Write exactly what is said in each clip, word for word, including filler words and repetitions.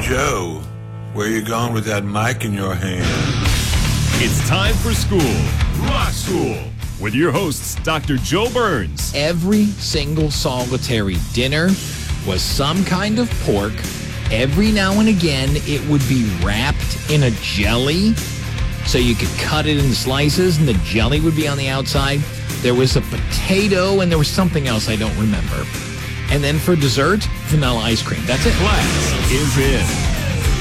Joe, where you going with that mic in your hand? It's time for school. Rock School. With your hosts, Doctor Joe Burns. Every single solitary dinner was some kind of pork. Every now and again, it would be wrapped in a jelly, so you could cut it in slices, and the jelly would be on the outside. There was a potato, and there was something else I don't remember. And then for dessert, vanilla ice cream. That's it. Class is in.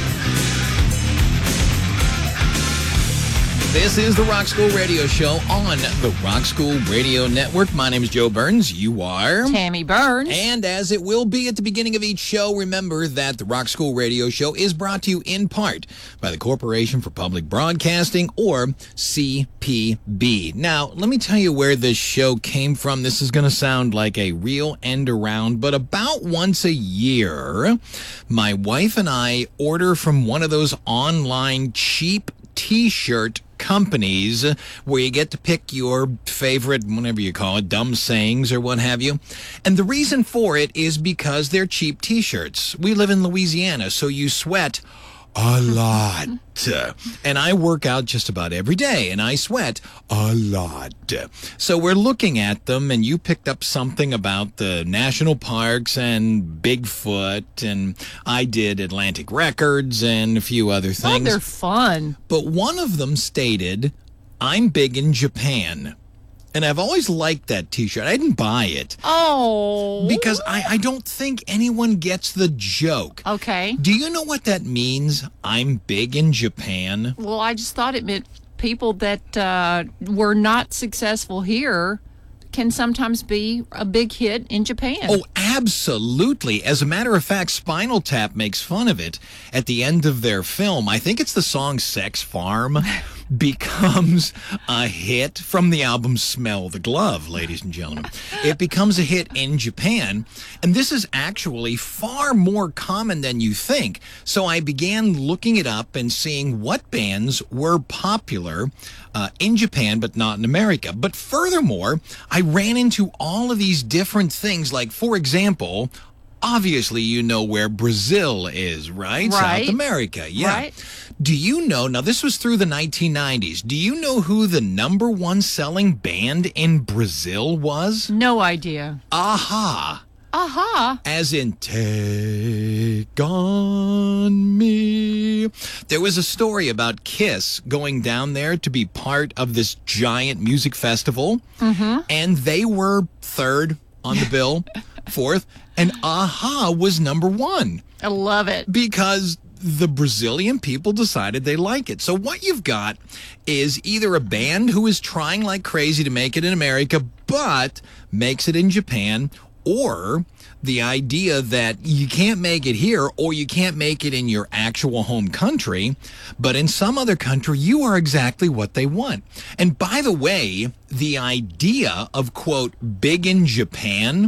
This is the Rock School Radio Show on the Rock School Radio Network. My name is Joe Burns. You are? Tammy Burns. And as it will be at the beginning of each show, remember that the Rock School Radio Show is brought to you in part by the Corporation for Public Broadcasting, or C P B. Now, let me tell you where this show came from. This is going to sound like a real end around, but about once a year, my wife and I order from one of those online cheap T-shirt companies where you get to pick your favorite, whatever you call it, dumb sayings or what have you. And the reason for it is because they're cheap T-shirts. We live in Louisiana, so you sweat a lot. And I work out just about every day, and I sweat a lot. So we're looking at them, and you picked up something about the national parks and Bigfoot, and I did Atlantic Records and a few other things. Oh, they're fun. But one of them stated, "I'm big in Japan." And I've always liked that T-shirt. I didn't buy it. Oh. Because I, I don't think anyone gets the joke. Okay. Do you know what that means, I'm big in Japan? Well, I just thought it meant people that uh, were not successful here can sometimes be a big hit in Japan. Oh, absolutely. As a matter of fact, Spinal Tap makes fun of it at the end of their film. I think it's the song Sex Farm becomes a hit from the album Smell the Glove, ladies and gentlemen. It becomes a hit in Japan, and this is actually far more common than you think. So I began looking it up and seeing what bands were popular uh, in Japan, but not in America. But furthermore, I ran into all of these different things, like, for example, obviously you know where Brazil is, right? Right. South America, yeah. Right. Do you know, now this was through the nineteen nineties, do you know who the number one selling band in Brazil was? No idea. Aha. Aha. As in, take on me. There was a story about Kiss going down there to be part of this giant music festival, mm-hmm. and they were third on the bill, fourth, and Aha was number one. I love it. Because the Brazilian people decided they like it. So what you've got is either a band who is trying like crazy to make it in America, but makes it in Japan, or the idea that you can't make it here, or you can't make it in your actual home country, but in some other country, you are exactly what they want. And by the way, the idea of, quote, big in Japan